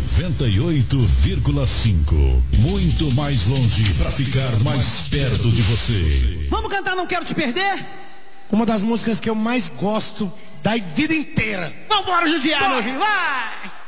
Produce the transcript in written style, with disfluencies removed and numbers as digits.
98,5. Muito mais longe para ficar mais perto de você. Vamos cantar Não Quero Te Perder? Uma das músicas que eu mais gosto da vida inteira. Vambora, Judiano, vai!